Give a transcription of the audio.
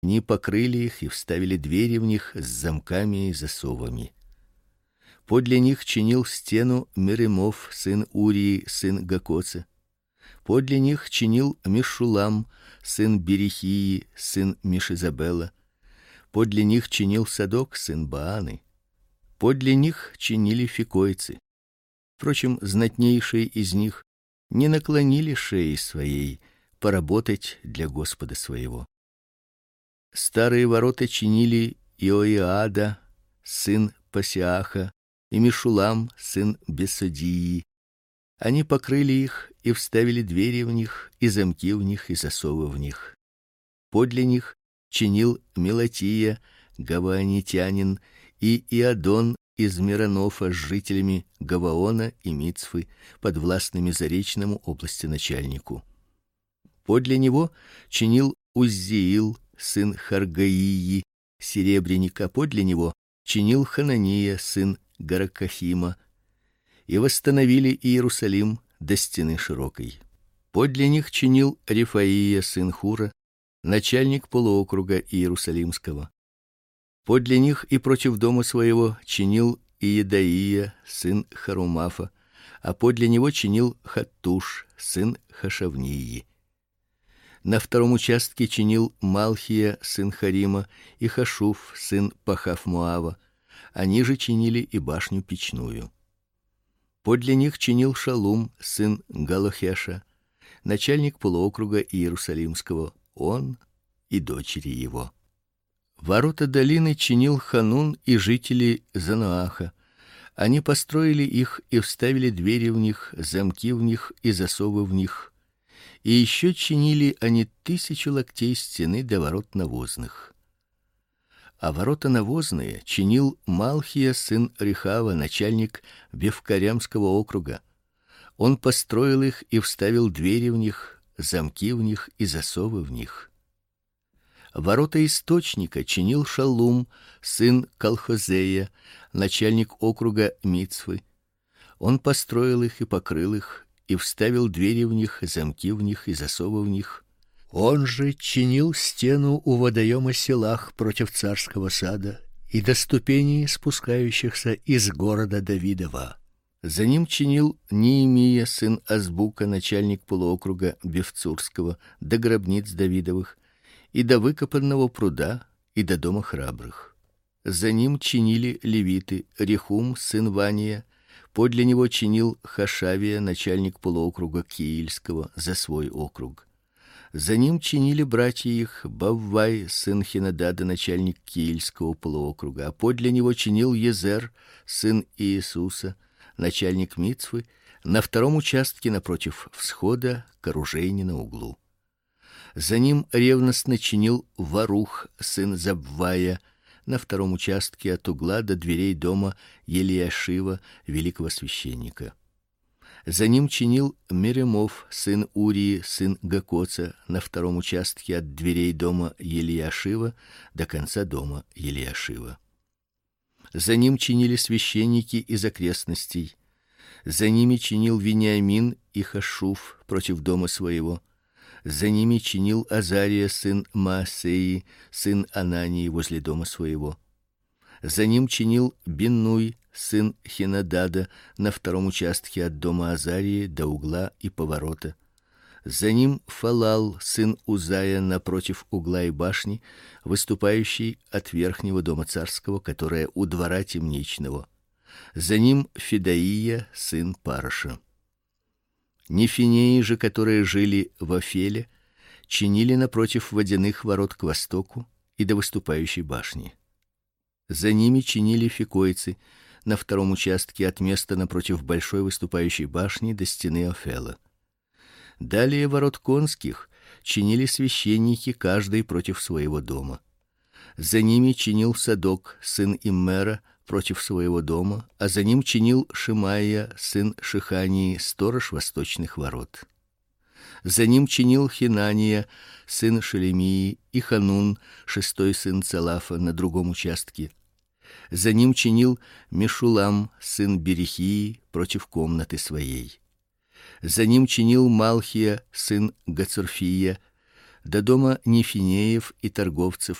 Они покрыли их и вставили двери в них с замками и засовами. Подле них чинил стену Меремов, сын Урии, сын Гакоца. Подле них чинил Мешулам, сын Берихии, сын Мишизабела. Подле них чинил Садок, сын Бааны. Подле них чинили фикойцы. Впрочем, знатнейшие из них не наклонили шеи своей поработать для Господа своего. Старые ворота чинили Иоиада, сын Пасиаха, и Мешулам, сын Бесодии. Они покрыли их и вставили двери в них, и замки в них, и засовы в них. Подле них чинил Мелатия, гаваонитянин, и Иадон из Миронофа с жителями Гаваона и Мицфы, подвластными заречному области начальнику. Подле него чинил Уззиил, сын Харгаии, серебряник, а подле него чинил Ханания, сын Гаракахима, и восстановили Иерусалим до стены широкой. Подле них чинил Рефаия, сын Хура, начальник полуокруга Иерусалимского. Подле них и против дома своего чинил Иедаия, сын Харумафа, а подле него чинил Хаттуш, сын Хашавнии. На втором участке чинил Малхия, сын Харима, и Хашуф, сын Пахав-Моава. Они же чинили и башню печную. Подле них чинил Шалум, сын Галохеша, начальник полуокруга Иерусалимского, он и дочери его. Ворота долины чинил Ханун и жители Занааха. Они построили их и вставили двери в них, замки в них и засовы в них. И еще чинили они 1000 локтей стены до ворот навозных. А ворота навозные чинил Малхия, сын Рехава, начальник Бевкарямского округа. Он построил их и вставил двери в них, замки в них и засовы в них. Ворота источника чинил Шалум, сын Колхозея, начальник округа Мицфы. Он построил их и покрыл их, и вставил двери в них, замки в них и засовы в них. Он же чинил стену у водоема Селах против царского сада и до ступеней, спускающихся из города Давидова. За ним чинил Неемия, сын Азбука, начальник полуокруга Бевцурского, до гробниц Давидовых, и до выкопанного пруда, и до дома храбрых. За ним чинили левиты: Рехум, сын Вания, подле него чинил Хашавия, начальник полуокруга Киильского, за свой округ. За ним чинили братья их: Баввай, сын Хенадада, начальник Киильского полуокруга, а подле него чинил Езер, сын Иисуса, начальник Мицфы, на втором участке напротив всхода к оружейне на углу. За ним ревностно чинил Варух, сын Забвая, на втором участке от угла до дверей дома Елиашива, великого священника. За ним чинил Меремов, сын Урии, сын Гакоца, на втором участке от дверей дома Елиашива до конца дома Елиашива. За ним чинили священники из окрестностей. За ними чинил Вениамин и Хашуф против дома своего. За ними чинил Азария, сын Маасеи, сын Анании, возле дома своего. За ним чинил Биннуй, сын Хенадада, на втором участке от дома Азарии до угла и поворота. За ним Фалал, сын Узая, напротив угла и башни, выступающий от верхнего дома царского, которое у двора темничного. За ним Федаия, сын Параша. Нефинеи же, которые жили в Афеле, чинили напротив водяных ворот к востоку и до выступающей башни. За ними чинили фикойцы на втором участке от места напротив большой выступающей башни до стены Афела. Далее ворот конских чинили священники, каждый против своего дома. За ними чинил Садок, сын Иммера, против своего дома, а за ним чинил Шимаия, сын Шихании, сторож восточных ворот. За ним чинил Хинания, сын Шелемии, и Ханун, шестой сын Целафа, на другом участке. За ним чинил Мешулам, сын Берихии, против комнаты своей. За ним чинил Малхия, сын Гацурфия, до дома Нефинеев и торговцев,